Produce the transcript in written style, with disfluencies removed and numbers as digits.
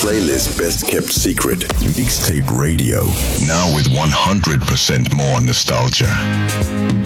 playlist best kept secret. Mixtape Radio, now with 100% more nostalgia.